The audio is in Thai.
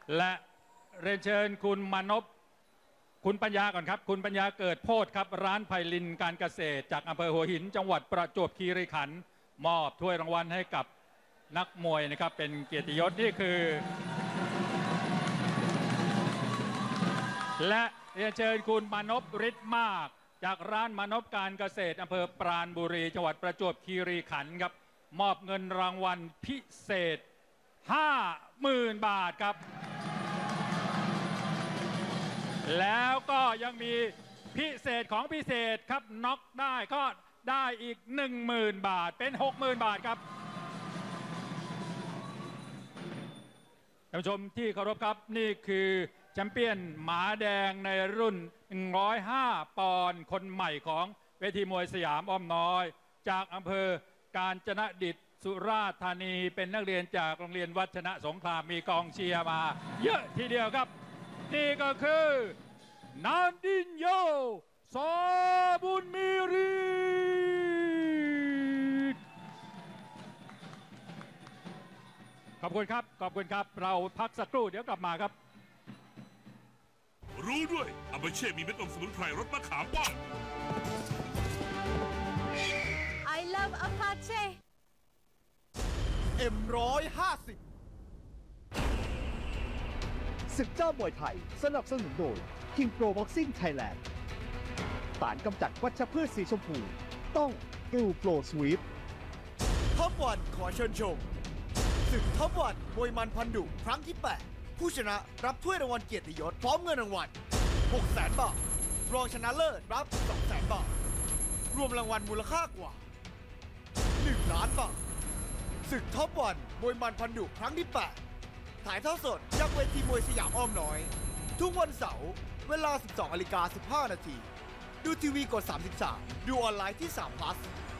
และเรียนเชิญคุณมานพคุณปัญญาก่อนครับคุณปัญญาเกิดโพธิ์ครับร้านไพลินการเกษตรจากอำเภอหัวหินจังหวัดประจวบคีรีขันธ์มอบถ้วยรางวัลให้กับนักมวยนะครับเป็นเกียรติยศนี่คือและเรียนเชิญคุณมานพฤทธิ์มากจากร้านมานพการเกษตรอำเภอปราณบุรีจังหวัดประจวบคีรีขันธ์ครับมอบเงินรางวัลพิเศษ 50,000 บาทครับแล้วก็ยังมีพิเศษของพิเศษครับน็อกได้ก็ได้อีก 10,000 บาทเป็น 60,000 บาทครับท่านผู้ชมที่เคารพครับนี่คือแชมเปี้ยนหมาแดงในรุ่น 105 ปอนด์คนใหม่ของเวทีมวยสยามอ้อมน้อยจากอำเภอกาญจนดิตสุราษฎร์ธานีเป็นนักเรียนจากโรงเรียนวัฒนสงครามมีกองเชียร์มาเยอะทีเดียวครับนี่ก็คือนันดินโยสอบุญมีรีขอบคุณครับขอบคุณครับเราพักสักครู่เดี๋ยวกลับมาครับรู้ด้วยอาเบเช่มีเม็ดนมสมุนไพรรสมะขามป้อม I love Apache M150 ศึกเจ้ามวยไทยสนับสนุนโดย King Pro Boxing Thailand สารกำจัดวัชพืชสีชมพูต้อง Blue Pro Sweep ท็อปวันขอเชิญชมศึกท็อปวันมวยมันพันดุครั้งที่ 8 ผู้ชนะรับถ้วยรางวัลเกียรติยศพร้อมเงินรางวัล 600,000 บาทรองชนะเลิศรับ 200,000 บาทรวมรางวัลมูลค่ากว่า 1 ล้านบาทศึกท็อปวันมวยมันพันดุครั้งที่ 8 ถ่ายทอดสดจากเวทีมวยสยามอ้อมน้อยทุกวันเสาร์เวลา 12:15 น.ดูทีวีกด 33 ดูออนไลน์ที่3 plus